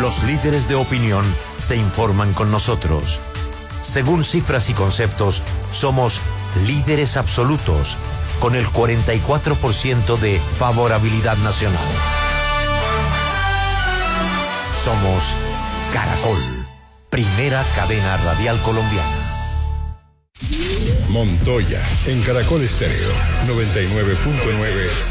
Los líderes de opinión se informan con nosotros. Según Cifras y Conceptos, somos líderes absolutos, con el 44% de favorabilidad nacional. Somos Caracol, primera cadena radial colombiana. Montoya, en Caracol Estéreo, 99.9.